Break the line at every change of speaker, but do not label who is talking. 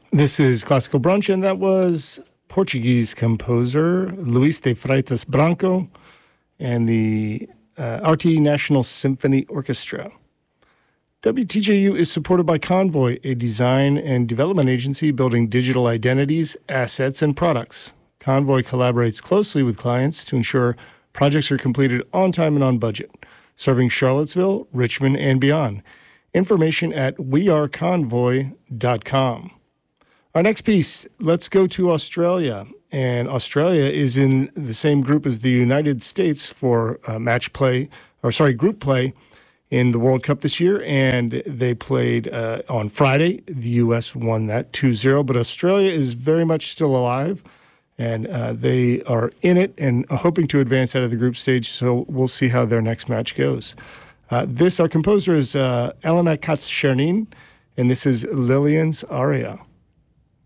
This is Classical Brunch, and that was Portuguese composer Luis de Freitas Branco and the RTE National Symphony Orchestra. WTJU is supported by Convoy, a design and development agency building digital identities, assets, and products. Convoy collaborates closely with clients to ensure projects are completed on time and on budget, serving Charlottesville, Richmond, and beyond. Information at weareconvoy.com. Our next piece, let's go to Australia. And Australia is in the same group as the United States for group play in the World Cup this year. And they played on Friday. The U.S. won that 2-0. But Australia is very much still alive. And they are in it and hoping to advance out of the group stage. So we'll see how their next match goes. Our composer is Elena Katz-Chernin. And this is Lillian's aria.